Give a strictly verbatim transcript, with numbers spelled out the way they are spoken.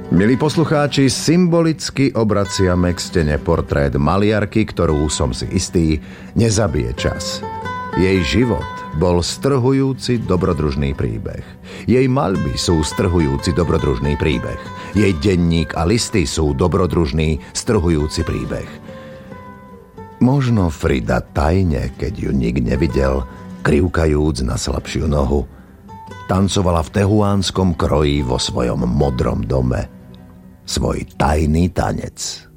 Milí poslucháči, symbolicky obraciame k stene portrét maliarky, ktorú, som si istý, nezabije čas. Jej život bol strhujúci dobrodružný príbeh. Jej maľby sú strhujúci dobrodružný príbeh. Jej denník a listy sú dobrodružný, strhujúci príbeh. Možno Frida tajne, keď ju nik nevidel, krivkajúc na slabšiu nohu, tancovala v tehuánskom kroji vo svojom modrom dome svoj tajný tanec.